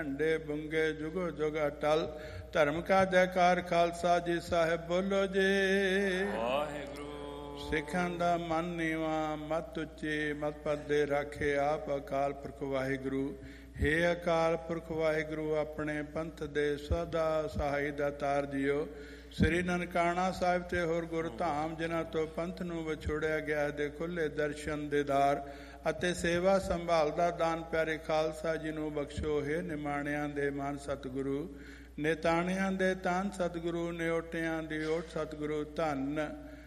ਝੰਡੇ ਬੁੰਗੇ ਜੁਗੋ ਜੁਗ ਅਟਲ। ਧਰਮ ਕਾ ਜੈਕਾਰ ਖਾਲਸਾ ਜੀ ਸਾਹਿਬ ਬੋਲੋ ਜੀ। ਵਾਹਿਗੁਰੂ। ਸਿੱਖਾਂ ਦਾ ਮਨ ਨੀਵਾਂ ਮਤ ਉੱਚੀ, ਮਤ ਪਦ ਦੇ ਰਾਖੇ ਆਪ ਅਕਾਲ ਪੁਰਖ ਵਾਹਿਗੁਰੂ। ਹੇ ਅਕਾਲ ਪੁਰਖ ਵਾਹਿਗੁਰੂ, ਆਪਣੇ ਪੰਥ ਦੇ ਸਦਾ ਸਹਾਈ ਦਾਤਾਰ ਜੀਓ। ਸ੍ਰੀ ਨਨਕਾਣਾ ਸਾਹਿਬ ਤੇ ਹੋਰ ਗੁਰਧਾਮ ਜਿਨ੍ਹਾਂ ਤੋਂ ਪੰਥ ਨੂੰ ਵਿਛੋੜਿਆ ਗਿਆ ਦੇ ਖੁੱਲੇ ਦਰਸ਼ਨ ਦੇਦਾਰ ਅਤੇ ਸੇਵਾ ਸੰਭਾਲ ਦਾ ਦਾਨ ਪਿਆਰੇ ਖਾਲਸਾ ਜੀ ਨੂੰ ਬਖਸ਼ੋ। ਹੈ ਨਿਮਾਣਿਆਂ ਦੇ ਮਨ ਸਤਿਗੁਰੂ, ਨਿਤਾਣਿਆਂ ਦੇ ਤਨ ਸਤਿਗੁਰੂ, ਨਿਓਟਿਆਂ ਦੀ ਓਟ ਸਤਿਗੁਰੂ। ਧੰਨ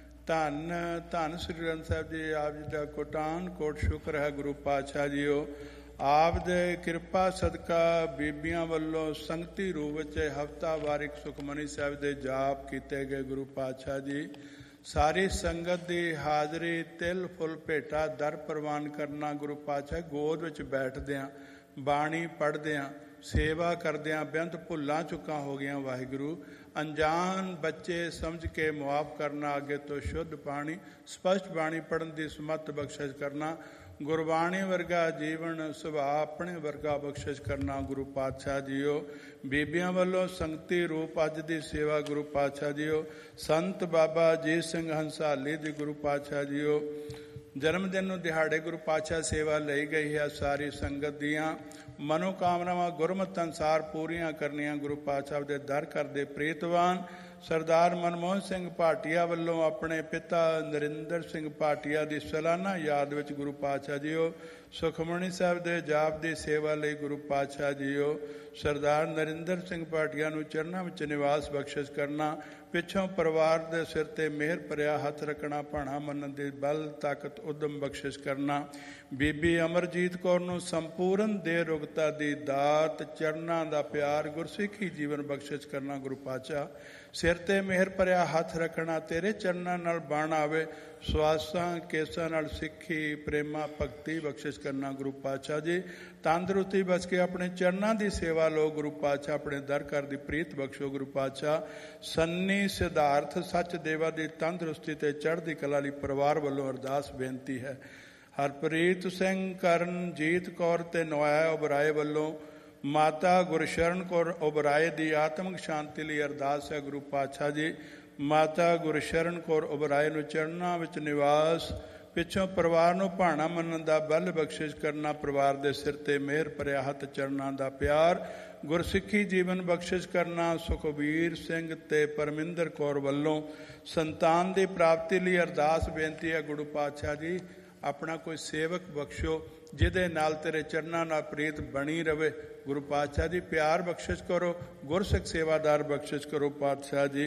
ਧੰਨ ਧੰਨ ਸ੍ਰੀ ਗ੍ਰੰਥ ਸਾਹਿਬ ਜੀ ਆਪ ਜੀ ਦਾ ਕੋਟਾਨ ਕੋਟ ਸ਼ੁਕਰ ਹੈ ਗੁਰੂ ਪਾਤਸ਼ਾਹ ਜੀਓ। ਆਪ ਦੇ ਕਿਰਪਾ ਸਦਕਾ ਬੀਬੀਆਂ ਵੱਲੋਂ ਸੰਗਤੀ ਰੂਪ ਵਿੱਚ ਹਫ਼ਤਾਵਾਰਿਕ ਸੁਖਮਨੀ ਸਾਹਿਬ ਦੇ ਜਾਪ ਕੀਤੇ ਗਏ ਗੁਰੂ ਪਾਤਸ਼ਾਹ ਜੀ। ਸਾਰੀ ਸੰਗਤ ਦੀ ਹਾਜ਼ਰੀ ਤਿਲ ਫੁੱਲ ਭੇਟਾ ਦਰ ਪ੍ਰਵਾਨ ਕਰਨਾ ਗੁਰੂ ਪਾਤਸ਼ਾਹ। ਗੋਦ ਵਿੱਚ ਬੈਠਦਿਆਂ ਬਾਣੀ ਪੜ੍ਹਦਿਆਂ ਸੇਵਾ ਕਰਦਿਆਂ ਬੇਅੰਤ ਭੁੱਲਾਂ ਚੁੱਕਾਂ ਹੋ ਗਈਆਂ ਵਾਹਿਗੁਰੂ। ਅਣਜਾਣ ਬੱਚੇ ਸਮਝ ਕੇ ਮੁਆਫ ਕਰਨਾ, ਅੱਗੇ ਤੋਂ ਸ਼ੁੱਧ ਬਾਣੀ ਸਪਸ਼ਟ ਬਾਣੀ ਪੜ੍ਹਨ ਦੀ ਸਮੱਤ ਬਖਸ਼ਿਸ਼ ਕਰਨਾ। ਗੁਰਬਾਣੀ ਵਰਗਾ ਜੀਵਨ ਸੁਭਾਅ ਆਪਣੇ ਵਰਗਾ ਬਖਸ਼ਿਸ਼ ਕਰਨਾ ਗੁਰੂ ਪਾਤਸ਼ਾਹ ਜੀਓ। ਬੀਬੀਆਂ ਵੱਲੋਂ ਸੰਗਤੀ ਰੂਪ ਅੱਜ ਦੀ ਸੇਵਾ ਗੁਰੂ ਪਾਤਸ਼ਾਹ ਜੀਓ। ਸੰਤ ਬਾਬਾ ਅਜੀਤ ਸਿੰਘ ਹੰਸਾਲੀ ਦੀ ਗੁਰੂ ਪਾਤਸ਼ਾਹ ਜੀਓ। ਜਨਮ ਦਿਨ ਨੂੰ ਦਿਹਾੜੇ ਗੁਰੂ ਪਾਤਸ਼ਾਹ ਸੇਵਾ ਲਈ ਗਈ ਹੈ। ਸਾਰੀ ਸੰਗਤ ਦੀਆਂ ਮਨੋਕਾਮਨਾਵਾਂ ਗੁਰਮਤਿ ਅਨੁਸਾਰ ਪੂਰੀਆਂ ਕਰਨੀਆਂ ਗੁਰੂ ਪਾਤਸ਼ਾਹ ਦੇ ਦਰ ਕਰਦੇ ਪ੍ਰੀਤਵਾਨ ਸਰਦਾਰ ਮਨਮੋਹਨ ਸਿੰਘ ਭਾਟੀਆ ਵੱਲੋਂ ਆਪਣੇ ਪਿਤਾ ਨਰਿੰਦਰ ਸਿੰਘ ਭਾਟੀਆ ਦੀ ਸਾਲਾਨਾ ਯਾਦ ਵਿੱਚ ਗੁਰੂ ਪਾਤਸ਼ਾਹ ਜੀਓ ਸੁਖਮਨੀ ਸਾਹਿਬ ਦੇ ਜਾਪ ਦੀ ਸੇਵਾ ਲਈ ਗੁਰੂ ਪਾਤਸ਼ਾਹ ਜੀਓ ਸਰਦਾਰ ਨਰਿੰਦਰ ਸਿੰਘ ਭਾਟੀਆ ਨੂੰ ਚਰਨਾਂ ਵਿੱਚ ਨਿਵਾਸ ਬਖਸ਼ਿਸ਼ ਕਰਨਾ। ਪਿੱਛੋਂ ਪਰਿਵਾਰ ਦੇ ਸਿਰ ਤੇ ਮਿਹਰ ਭਰਿਆ ਹੱਥ ਰੱਖਣਾ, ਭਾਣਾ ਮੰਨਣ ਦੀ ਬਲ ਤਾਕਤ ਉਦਮ ਬਖਸ਼ਿਸ਼ ਕਰਨਾ। ਬੀਬੀ ਅਮਰਜੀਤ ਕੌਰ ਨੂੰ ਸੰਪੂਰਨ ਦੇ ਰੁਗਤਾ ਦੀ ਦਾਤ, ਚਰਨਾਂ ਦਾ ਪਿਆਰ, ਗੁਰਸਿੱਖੀ ਜੀਵਨ ਬਖਸ਼ਿਸ਼ ਕਰਨਾ ਗੁਰੂ ਪਾਤਸ਼ਾਹ। ਸਿਰ ਤੇ ਮਿਹਰ ਭਰਿਆ ਹੱਥ ਰੱਖਣਾ, ਤੇਰੇ ਚਰਨਾਂ ਨਾਲ ਬਾਣ ਆਵੇ, ਸਵਾਸਾਂ ਕੇਸਾਂ ਨਾਲ ਸਿੱਖੀ ਪ੍ਰੇਮਾ ਭਗਤੀ ਬਖਸ਼ਿਸ਼ ਕਰਨਾ ਗੁਰੂ ਪਾਤਸ਼ਾਹ ਜੀ। ਤੰਦਰੁਸਤੀ ਬਚ ਕੇ ਆਪਣੇ ਚਰਨਾਂ ਦੀ ਸੇਵਾ ਲੋ ਗੁਰੂ ਪਾਤਸ਼ਾਹ। ਆਪਣੇ ਦਰ ਘਰ ਦੀ ਪ੍ਰੀਤ ਬਖਸ਼ੋ ਗੁਰੂ ਪਾਤਸ਼ਾਹ। ਸੰਨੀ ਸਿਧਾਰਥ ਸੱਚ ਦੇਵਾ ਦੀ ਤੰਦਰੁਸਤੀ ਤੇ ਚੜ੍ਹਦੀ ਕਲਾ ਲਈ ਪਰਿਵਾਰ ਵੱਲੋਂ ਅਰਦਾਸ ਬੇਨਤੀ ਹੈ। ਹਰਪ੍ਰੀਤ ਸਿੰਘ, ਕਰਨਜੀਤ ਕੌਰ ਤੇ ਨਵਾਇਆ ਉਬਰਾਏ ਵੱਲੋਂ ਮਾਤਾ ਗੁਰਸ਼ਰਨ ਕੌਰ ਉਬਰਾਏ ਦੀ ਆਤਮਿਕ ਸ਼ਾਂਤੀ ਲਈ ਅਰਦਾਸ ਹੈ ਗੁਰੂ ਪਾਤਸ਼ਾਹ ਜੀ। ਮਾਤਾ ਗੁਰਸ਼ਰਨ ਕੌਰ ਉਬਰਾਏ ਨੂੰ ਚਰਨਾਂ ਵਿੱਚ ਨਿਵਾਸ, ਪਿੱਛੋਂ ਪਰਿਵਾਰ ਨੂੰ ਭਾਣਾ ਮੰਨਣ ਦਾ ਬਲ ਬਖਸ਼ਿਸ਼ ਕਰਨਾ, ਪਰਿਵਾਰ ਦੇ ਸਿਰ ਤੇ ਮਿਹਰ ਭਰਿਆ ਹੱਥ, ਚਰਨਾਂ ਦਾ ਪਿਆਰ, ਗੁਰਸਿੱਖੀ ਜੀਵਨ ਬਖਸ਼ਿਸ਼ ਕਰਨਾ। ਸੁਖਬੀਰ ਸਿੰਘ ਤੇ ਪਰਮਿੰਦਰ ਕੌਰ ਵੱਲੋਂ ਸੰਤਾਨ ਦੀ ਪ੍ਰਾਪਤੀ ਲਈ ਅਰਦਾਸ ਬੇਨਤੀ ਹੈ ਗੁਰੂ ਪਾਤਸ਼ਾਹ ਜੀ। ਆਪਣਾ ਕੋਈ ਸੇਵਕ ਬਖਸ਼ੋ ਜਿਹਦੇ ਨਾਲ ਤੇਰੇ ਚਰਨਾਂ ਨਾਲ ਪ੍ਰੀਤ ਬਣੀ ਰਵੇ ਗੁਰੂ ਪਾਤਸ਼ਾਹ ਜੀ। ਪਿਆਰ ਬਖਸ਼ਿਸ਼ ਕਰੋ, ਗੁਰਸਿੱਖ ਸੇਵਾਦਾਰ ਬਖਸ਼ਿਸ਼ ਕਰੋ ਪਾਤਸ਼ਾਹ ਜੀ।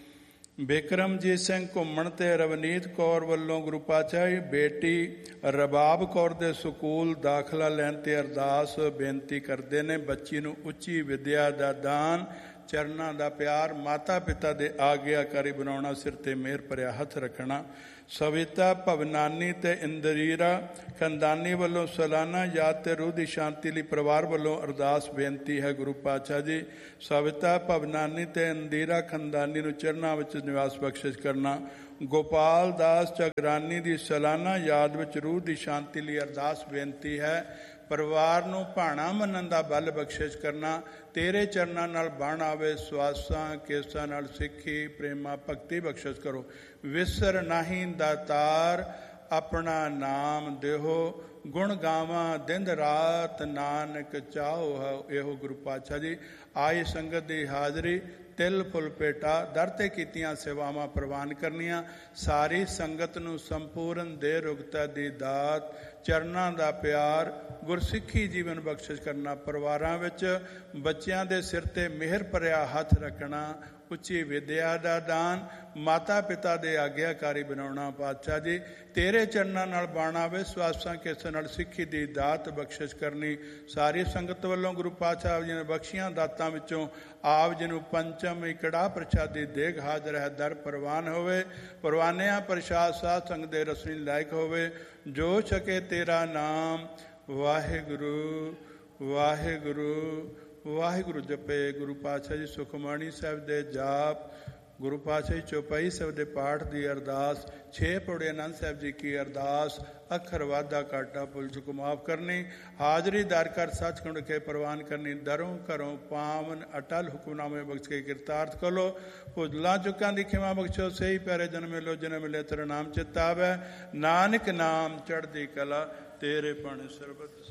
ਬਿਕਰਮਜੀਤ ਸਿੰਘ ਘੁੰਮਣ ਤੇ ਰਵਨੀਤ ਕੌਰ ਵੱਲੋਂ ਗੁਰੂ ਪਾਤਸ਼ਾਹ ਜੀ ਬੇਟੀ ਰਬਾਬ ਕੌਰ ਦੇ ਸਕੂਲ ਦਾਖਲਾ ਲੈਣ ਤੇ ਅਰਦਾਸ ਬੇਨਤੀ ਕਰਦੇ ਨੇ। ਬੱਚੀ ਨੂੰ ਉੱਚੀ ਵਿਦਿਆ ਦਾ ਦਾਨ, ਚਰਨਾਂ ਦਾ ਪਿਆਰ, ਮਾਤਾ ਪਿਤਾ ਦੇ ਆਗਿਆਕਾਰੀ ਬਣਾਉਣਾ, ਸਿਰ ਤੇ ਮਿਹਰ ਭਰਿਆ ਹੱਥ ਰੱਖਣਾ। ਸਵਿਤਾ ਭਵਨਾਨੀ ਤੇ ਇੰਦਰੀਰਾ ਖੰਦਾਨੀ ਵੱਲੋਂ ਸਾਲਾਨਾ ਯਾਦ ਤੇ ਰੂਹ ਦੀ ਸ਼ਾਂਤੀ ਲਈ ਪਰਿਵਾਰ ਵੱਲੋਂ ਅਰਦਾਸ ਬੇਨਤੀ ਹੈ ਗੁਰੂ ਪਾਤਸ਼ਾਹ ਜੀ। ਸਵਿਤਾ ਭਵਨਾਨੀ ਤੇ ਇੰਦਰੀਰਾ ਖੰਦਾਨੀ ਨੂੰ ਚਰਨਾਂ ਵਿੱਚ ਨਿਵਾਸ ਬਖਸ਼ਿਸ਼ ਕਰਨਾ। ਗੋਪਾਲ ਦਾਸ ਝਗਰਾਨੀ ਦੀ ਸਾਲਾਨਾ ਯਾਦ ਵਿੱਚ ਰੂਹ ਦੀ ਸ਼ਾਂਤੀ ਲਈ ਅਰਦਾਸ ਬੇਨਤੀ ਹੈ। ਪਰਿਵਾਰ ਨੂੰ ਭਾਣਾ ਮੰਨਣ ਦਾ ਬਲ ਬਖਸ਼ਿਸ਼ ਕਰਨਾ, ਤੇਰੇ ਚਰਨਾਂ ਨਾਲ ਬਣ ਆਵੇ, ਸਵਾਸਾਂ ਕੇਸਾਂ ਨਾਲ ਸਿੱਖੀ ਪ੍ਰੇਮਾ ਭਗਤੀ ਬਖਸ਼ਿਸ਼ ਕਰੋ। ਵਿਸਰ ਨਹੀਂ ਦਾਤਾਰ ਆਪਣਾ ਨਾਮ ਦੇਹੋ, ਗੁਣ ਗਾਵਾਂ ਦਿਨ ਰਾਤ ਨਾਨਕ ਚਾਹੋ ਇਹੋ ਗੁਰੂ ਪਾਤਸ਼ਾਹ ਜੀ। ਆਈ ਸੰਗਤ ਦੀ ਹਾਜ਼ਰੀ ਤਿਲ ਫੁੱਲ ਭੇਟਾ ਦਰ ਤੇ ਕੀਤੀਆਂ ਸੇਵਾਵਾਂ ਪ੍ਰਵਾਨ ਕਰਨੀਆਂ। ਸਾਰੀ ਸੰਗਤ ਨੂੰ ਸੰਪੂਰਨ ਦੇ ਰੁਗਤਾ ਦੀ ਦਾਤ, ਚਰਨਾਂ ਦਾ ਪਿਆਰ, ਗੁਰਸਿੱਖੀ ਜੀਵਨ ਬਖਸ਼ਿਸ਼ ਕਰਨਾ। ਪਰਿਵਾਰਾਂ ਵਿੱਚ ਬੱਚਿਆਂ ਦੇ ਸਿਰ ਤੇ ਮਿਹਰ ਭਰਿਆ ਹੱਥ ਰੱਖਣਾ, ਉੱਚੀ ਵਿਦਿਆ ਦਾ ਦਾਨ, ਮਾਤਾ ਪਿਤਾ ਦੇ ਆਗਿਆਕਾਰੀ ਬਣਾਉਣਾ ਪਾਤਸ਼ਾਹ ਜੀ। ਤੇਰੇ ਚਰਨਾਂ ਨਾਲ ਬਾਣਾ ਵੇ, ਸਵਾਸਾਂ ਕੇਸਾਂ ਨਾਲ ਸਿੱਖੀ ਦੀ ਦਾਤ ਬਖਸ਼ਿਸ਼ ਕਰਨੀ। ਸਾਰੀ ਸੰਗਤ ਵੱਲੋਂ ਗੁਰੂ ਪਾਤਸ਼ਾਹ ਜੀ ਨੇ ਬਖਸ਼ੀਆਂ ਦਾਤਾਂ ਵਿੱਚੋਂ ਆਪ ਜੀ ਨੂੰ ਪੰਚਮ ਕੜਾਹ ਪ੍ਰਸ਼ਾਦੀ ਦੇਗ ਹਾਜ਼ਰ ਹੈ, ਦਰ ਪ੍ਰਵਾਨ ਹੋਵੇ। ਪਰਵਾਨਿਆਂ ਪ੍ਰਸ਼ਾਦ ਸਾਧ ਸੰਗਤ ਦੇ ਰਸਨੀ ਲਾਇਕ ਹੋਵੇ। ਜੋ ਛਕੇ ਤੇਰਾ ਨਾਮ ਵਾਹਿਗੁਰੂ ਵਾਹਿਗੁਰੂ ਵਾਹਿਗੁਰੂ ਜਪੇ। ਗੁਰੂ ਪਾਤਸ਼ਾਹ ਜੀ ਸੁਖਮਨੀ ਸਾਹਿਬ ਦੇ ਜਾਪ ਗੁਰੂ ਪਾਤਸ਼ਾਹੀ ਚੌਪਈ ਸਾਹਿਬ ਦੇ ਪਾਠ ਦੀ ਅਰਦਾਸ, 6 ਪੌੜੇ ਆਨੰਦ ਸਾਹਿਬ ਜੀ ਕੀ ਅਰਦਾਸ, ਅੱਖਰ ਵਾਧਾ ਘਾਟਾ ਭੁੱਲ ਚੁੱਕ ਮਾਫ ਕਰਨੀ, ਹਾਜ਼ਰੀ ਦਰ ਕਰ ਸੱਚਖੰਡ ਕੇ ਪ੍ਰਵਾਨ ਕਰਨੀ, ਦਰੋਂ ਘਰੋਂ ਪਾਵਨ ਅਟਲ ਹੁਕਮਨਾਮੇ ਬਖਸ਼ ਕੇ ਕਿਰਤਾਰਥ ਕਰੋ, ਭੁੱਲਾਂ ਚੁੱਕਾਂ ਦੀ ਖਿਮਾ ਬਖਸ਼ੋ, ਸਹੀ ਪਿਆਰੇ ਜਨਮੇ ਲੋ ਜਨਮ ਮਿਲੇ ਤੇਰਾ ਨਾਮ ਚਿਤਾਵੈ, ਨਾਨਕ ਨਾਮ ਚੜ੍ਹਦੀ ਕਲਾ ਤੇਰੇ ਪਾਣੇ ਸਰਬਤ।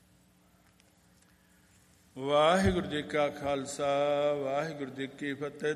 ਵਾਹਿਗੁਰੂ ਜੀ ਕਾ ਖਾਲਸਾ, ਵਾਹਿਗੁਰੂ ਜੀ ਕੀ ਫਤਿਹ।